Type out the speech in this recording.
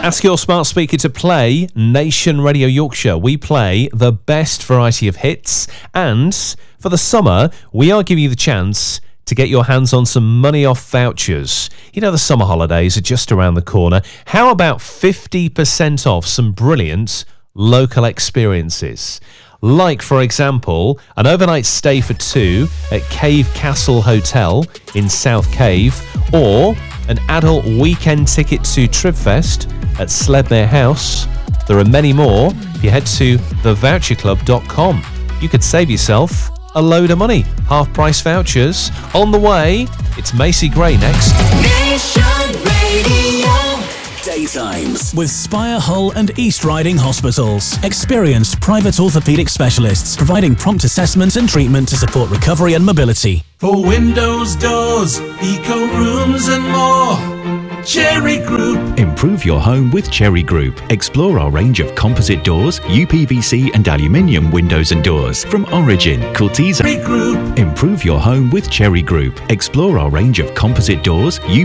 Ask your smart speaker to play Nation Radio Yorkshire. We play the best variety of hits, and for the summer, we are giving you the chance to get your hands on some money off vouchers. You know, the summer holidays are just around the corner. How about 50% off some brilliant local experiences? Like, for example, an overnight stay for two at Cave Castle Hotel in South Cave, or an adult weekend ticket to Tribfest at Sledmere House. There are many more. If you head to thevoucherclub.com, you could save yourself a load of money. Half price vouchers on the way. It's Macy Gray next. Nation Radio. Daytimes with Spire, Hull and East Riding Hospitals. Experienced private orthopaedic specialists providing prompt assessment and treatment to support recovery and mobility. For windows, doors, eco rooms and more, Cherry Group. Improve your home with Cherry Group. Explore our range of composite doors, UPVC and aluminium windows and doors from Origin, Cultiza. Cherry Group. Improve your home with Cherry Group. Explore our range of composite doors,